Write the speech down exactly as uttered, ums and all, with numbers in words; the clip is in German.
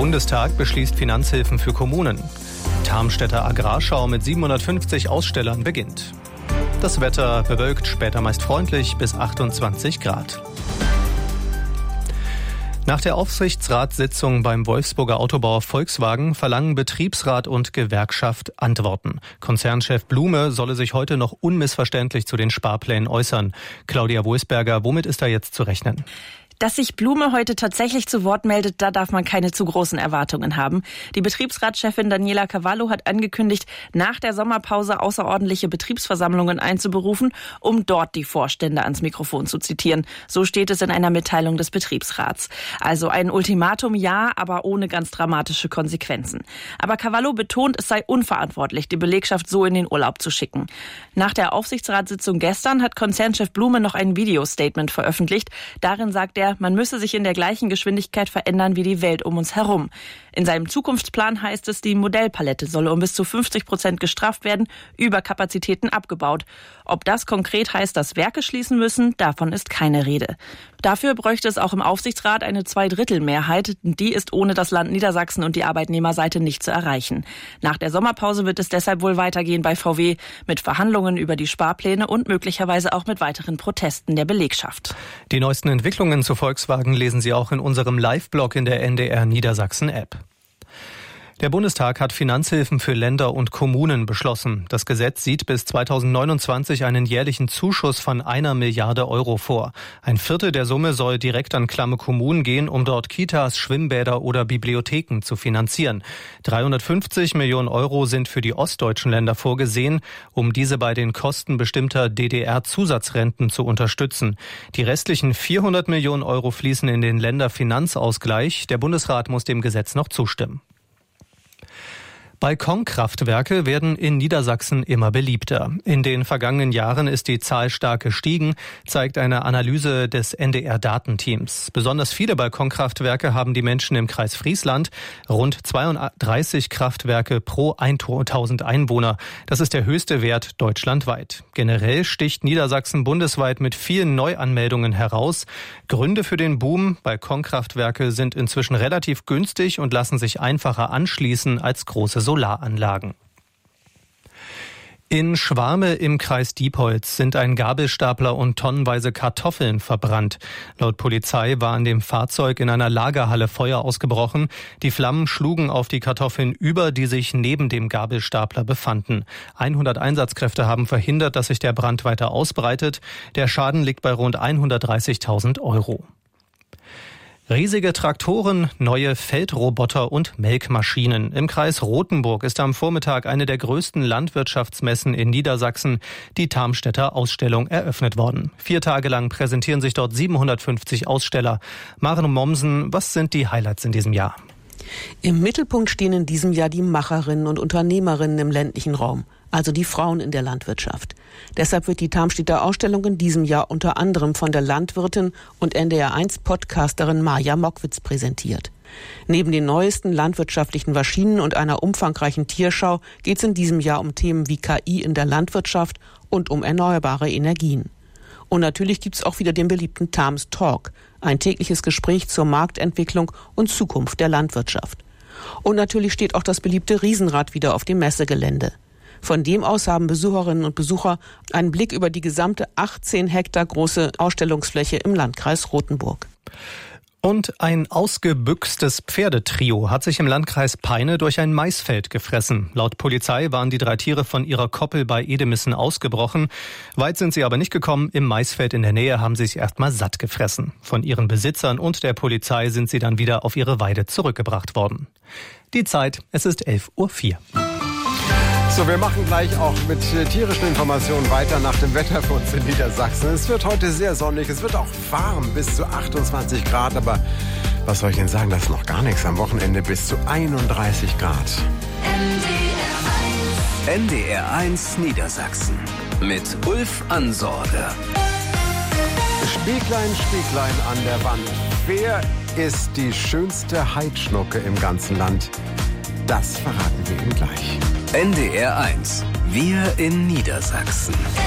Bundestag beschließt Finanzhilfen für Kommunen. Tarmstädter Agrarschau mit siebenhundertfünfzig Ausstellern beginnt. Das Wetter bewölkt, später meist freundlich bis achtundzwanzig Grad. Nach der Aufsichtsratssitzung beim Wolfsburger Autobauer Volkswagen verlangen Betriebsrat und Gewerkschaft Antworten. Konzernchef Blume solle sich heute noch unmissverständlich zu den Sparplänen äußern. Claudia Wohlsberger, womit ist da jetzt zu rechnen? Dass sich Blume heute tatsächlich zu Wort meldet, da darf man keine zu großen Erwartungen haben. Die Betriebsratschefin Daniela Cavallo hat angekündigt, nach der Sommerpause außerordentliche Betriebsversammlungen einzuberufen, um dort die Vorstände ans Mikrofon zu zitieren. So steht es in einer Mitteilung des Betriebsrats. Also ein Ultimatum, ja, aber ohne ganz dramatische Konsequenzen. Aber Cavallo betont, es sei unverantwortlich, die Belegschaft so in den Urlaub zu schicken. Nach der Aufsichtsratssitzung gestern hat Konzernchef Blume noch ein Videostatement veröffentlicht. Darin sagt er, man müsse sich in der gleichen Geschwindigkeit verändern wie die Welt um uns herum. In seinem Zukunftsplan heißt es, die Modellpalette solle um bis zu fünfzig Prozent gestrafft werden, Überkapazitäten abgebaut. Ob das konkret heißt, dass Werke schließen müssen, davon ist keine Rede. Dafür bräuchte es auch im Aufsichtsrat eine Zweidrittelmehrheit. Die ist ohne das Land Niedersachsen und die Arbeitnehmerseite nicht zu erreichen. Nach der Sommerpause wird es deshalb wohl weitergehen bei V W mit Verhandlungen über die Sparpläne und möglicherweise auch mit weiteren Protesten der Belegschaft. Die neuesten Entwicklungen zu Volkswagen lesen Sie auch in unserem Live-Blog in der N D R Niedersachsen-App. Der Bundestag hat Finanzhilfen für Länder und Kommunen beschlossen. Das Gesetz sieht bis zweitausendneunundzwanzig einen jährlichen Zuschuss von einer Milliarde Euro vor. Ein Viertel der Summe soll direkt an klamme Kommunen gehen, um dort Kitas, Schwimmbäder oder Bibliotheken zu finanzieren. dreihundertfünfzig Millionen Euro sind für die ostdeutschen Länder vorgesehen, um diese bei den Kosten bestimmter D D R-Zusatzrenten zu unterstützen. Die restlichen vierhundert Millionen Euro fließen in den Länderfinanzausgleich. Der Bundesrat muss dem Gesetz noch zustimmen. Balkonkraftwerke werden in Niedersachsen immer beliebter. In den vergangenen Jahren ist die Zahl stark gestiegen, zeigt eine Analyse des N D R-Datenteams. Besonders viele Balkonkraftwerke haben die Menschen im Kreis Friesland, rund zweiunddreißig Kraftwerke pro tausend Einwohner. Das ist der höchste Wert deutschlandweit. Generell sticht Niedersachsen bundesweit mit vielen Neuanmeldungen heraus. Gründe für den Boom: Balkonkraftwerke sind inzwischen relativ günstig und lassen sich einfacher anschließen als große Solaranlagen. In Schwarme im Kreis Diepholz sind ein Gabelstapler und tonnenweise Kartoffeln verbrannt. Laut Polizei war an dem Fahrzeug in einer Lagerhalle Feuer ausgebrochen. Die Flammen schlugen auf die Kartoffeln über, die sich neben dem Gabelstapler befanden. hundert Einsatzkräfte haben verhindert, dass sich der Brand weiter ausbreitet. Der Schaden liegt bei rund hundertdreißigtausend Euro. Riesige Traktoren, neue Feldroboter und Melkmaschinen. Im Kreis Rothenburg ist am Vormittag eine der größten Landwirtschaftsmessen in Niedersachsen, die Tarmstädter Ausstellung, eröffnet worden. Vier Tage lang präsentieren sich dort siebenhundertfünfzig Aussteller. Maren Mommsen, was sind die Highlights in diesem Jahr? Im Mittelpunkt stehen in diesem Jahr die Macherinnen und Unternehmerinnen im ländlichen Raum, also die Frauen in der Landwirtschaft. Deshalb wird die Tarmstädter Ausstellung in diesem Jahr unter anderem von der Landwirtin und N D R eins Podcasterin Maja Mockwitz präsentiert. Neben den neuesten landwirtschaftlichen Maschinen und einer umfangreichen Tierschau geht es in diesem Jahr um Themen wie K I in der Landwirtschaft und um erneuerbare Energien. Und natürlich gibt es auch wieder den beliebten Tarms Talk, ein tägliches Gespräch zur Marktentwicklung und Zukunft der Landwirtschaft. Und natürlich steht auch das beliebte Riesenrad wieder auf dem Messegelände. Von dem aus haben Besucherinnen und Besucher einen Blick über die gesamte achtzehn Hektar große Ausstellungsfläche im Landkreis Rothenburg. Und ein ausgebüchstes Pferdetrio hat sich im Landkreis Peine durch ein Maisfeld gefressen. Laut Polizei waren die drei Tiere von ihrer Koppel bei Edemissen ausgebrochen. Weit sind sie aber nicht gekommen. Im Maisfeld in der Nähe haben sie sich erstmal satt gefressen. Von ihren Besitzern und der Polizei sind sie dann wieder auf ihre Weide zurückgebracht worden. Die Zeit, es ist elf Uhr vier. So, wir machen gleich auch mit tierischen Informationen weiter nach dem Wetter für uns in Niedersachsen. Es wird heute sehr sonnig, es wird auch warm, bis zu achtundzwanzig Grad. Aber was soll ich denn sagen, das ist noch gar nichts. Am Wochenende bis zu einunddreißig Grad. N D R eins Niedersachsen mit Ulf Ansorge. Spieglein, Spieglein an der Wand. Wer ist die schönste Heidschnucke im ganzen Land? Das verraten wir Ihnen gleich. N D R eins. Wir in Niedersachsen.